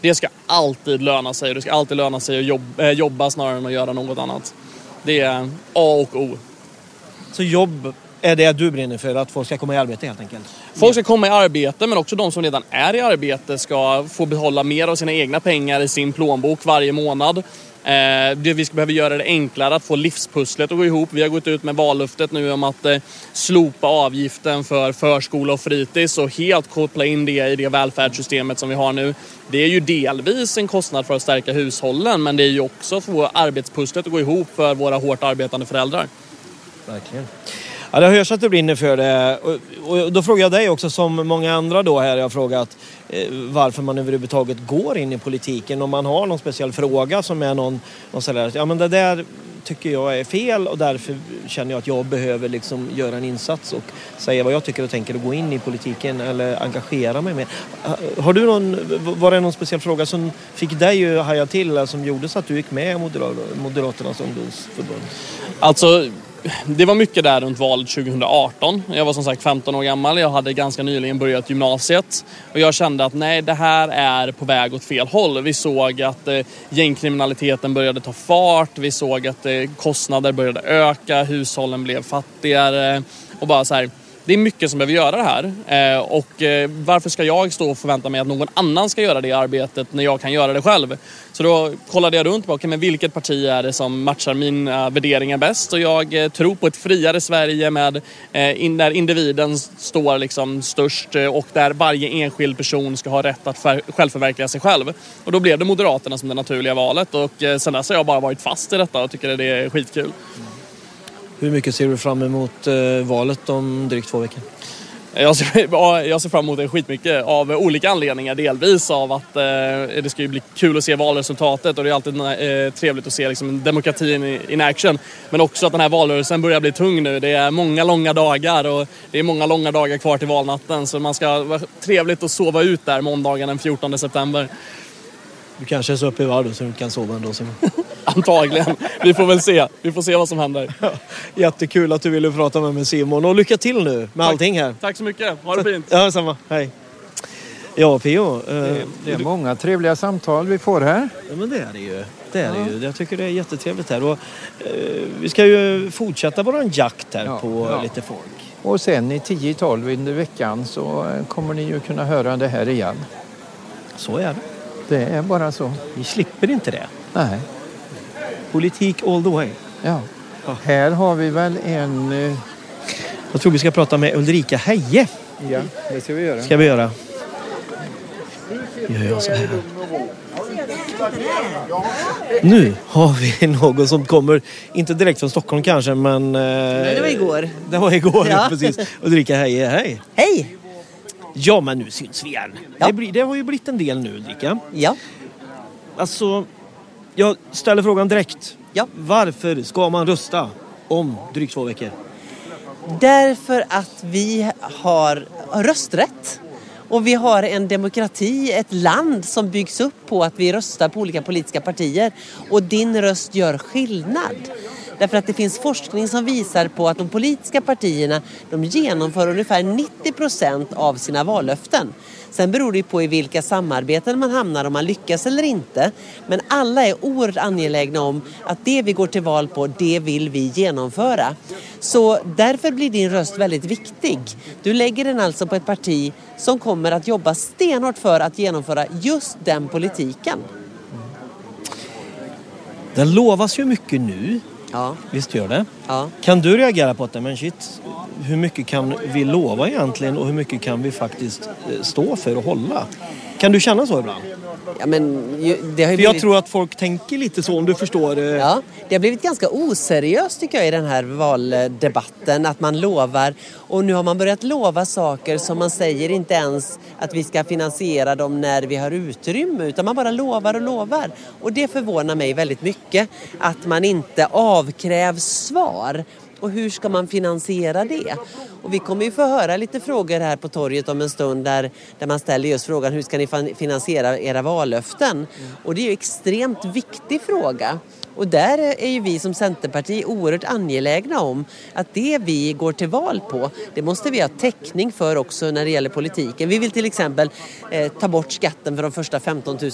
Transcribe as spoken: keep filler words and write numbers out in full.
Det ska alltid löna sig. Det ska alltid löna sig att jobba, jobba snarare än att göra något annat. Det är A och O. Så jobb är det du brinner för, att folk ska komma i arbete helt enkelt? Folk ska komma i arbete, men också de som redan är i arbete ska få behålla mer av sina egna pengar i sin plånbok varje månad. Eh, det vi ska behöva göra det enklare att få livspusslet att gå ihop. Vi har gått ut med vallöftet nu om att eh, slopa avgiften för förskola och fritids och helt koppla in det i det välfärdssystemet som vi har nu. Det är ju delvis en kostnad för att stärka hushållen, men det är ju också att få arbetspusslet att gå ihop för våra hårt arbetande föräldrar. Verkligen. Ja, det hörs att du brinner för det. Och, och då frågar jag dig också, som många andra då här, jag har frågat eh, varför man överhuvudtaget går in i politiken. Om man har någon speciell fråga som är någon, någon sådär, ja men det där tycker jag är fel och därför känner jag att jag behöver liksom göra en insats och säga vad jag tycker och tänker och gå in i politiken eller engagera mig mer. Har du någon, var det någon speciell fråga som fick dig att haja till eller som gjorde så att du gick med i Moderaternas ungdomsförbund? Alltså, det var mycket där runt valet tjugo arton. Jag var som sagt femton år gammal. Jag hade ganska nyligen börjat gymnasiet. Och jag kände att nej, det här är på väg åt fel håll. Vi såg att eh, gängkriminaliteten började ta fart. Vi såg att eh, kostnader började öka. Hushållen blev fattigare. Och bara så här, det är mycket som behöver göra det här. Eh, och eh, varför ska jag stå och förvänta mig att någon annan ska göra det arbetet när jag kan göra det själv? Så då kollade jag runt på okay, men vilket parti är det som matchar mina värderingar bäst. Och jag eh, tror på ett friare Sverige med, eh, in, där individen står liksom störst eh, och där varje enskild person ska ha rätt att för, självförverkliga sig själv. Och då blev det Moderaterna som det naturliga valet. Och eh, sen dess har jag bara varit fast i detta och tycker det är skitkul. Hur mycket ser du fram emot eh, valet om drygt två veckor? Jag ser, jag ser fram emot det skitmycket av olika anledningar. Delvis av att eh, det ska ju bli kul att se valresultatet och det är alltid eh, trevligt att se liksom, demokratin in, in action. Men också att den här valrörelsen börjar bli tung nu. Det är många långa dagar och det är många långa dagar kvar till valnatten. Så man ska vara trevligt att sova ut där måndagen den fjortonde september. Du kanske är så uppe i varv så du kan sova ändå, Simon. Antagligen. Vi får väl se. Vi får se vad som händer. Ja, jättekul att du ville prata med mig, Simon. Och lycka till nu med Tack. allting här. Tack så mycket. Ha det fint. Ja, samma. Hej. Ja, P O. Eh, det, det är många trevliga samtal vi får här. Ja, men det är det ju. Det är ja. det ju. Jag tycker det är jättetrevligt här. Och, eh, vi ska ju fortsätta våran jakt här ja, på ja. lite folk. Och sen i tio tolv under veckan så kommer ni ju kunna höra det här igen. Så är det. Det är bara så. Ni slipper inte det. Nej. Politik all the way. Ja. ja. Här har vi väl en... Uh... Jag tror vi ska prata med Ulrika Heie. Ja, det ska vi göra. Ska vi göra. Gör jag så här. Nu har vi någon som kommer, inte direkt från Stockholm kanske, men... Uh... Nej, det var igår. Det var igår, ja. Precis. Ulrika Heie, hej. Hej. Ja, men nu syns vi igen. Ja. Det, blir, det har ju blivit en del nu, Ulrika. Ja. Alltså, jag ställer frågan direkt. Ja. Varför ska man rösta om drygt två veckor? Därför att vi har rösträtt. Och vi har en demokrati, ett land som byggs upp på att vi röstar på olika politiska partier. Och din röst gör skillnad. Därför att det finns forskning som visar på att de politiska partierna de genomför ungefär nittio procent av sina vallöften. Sen beror det på i vilka samarbeten man hamnar, om man lyckas eller inte. Men alla är oerhört angelägna om att det vi går till val på, det vill vi genomföra. Så därför blir din röst väldigt viktig. Du lägger den alltså på ett parti som kommer att jobba stenhårt för att genomföra just den politiken. Det lovas ju mycket nu. Ja. Visst gör det. Ja. Kan du reagera på det? Men shit, hur mycket kan vi lova egentligen och hur mycket kan vi faktiskt stå för och hålla? Kan du känna så ibland? Ja, men det har ju blivit... Jag tror att folk tänker lite så, om du förstår. Ja, det har blivit ganska oseriöst tycker jag i den här valdebatten, att man lovar, och nu har man börjat lova saker som man säger inte ens att vi ska finansiera dem när vi har utrymme, utan man bara lovar och lovar. Och det förvånar mig väldigt mycket att man inte avkrävs svar. Och hur ska man finansiera det? Och vi kommer ju få höra lite frågor här på torget om en stund där, där man ställer just frågan hur ska ni finansiera era vallöften? Mm. Och det är ju en extremt viktig fråga. Och där är ju vi som Centerparti oerhört angelägna om att det vi går till val på, det måste vi ha täckning för också när det gäller politiken. Vi vill till exempel eh, ta bort skatten för de första femton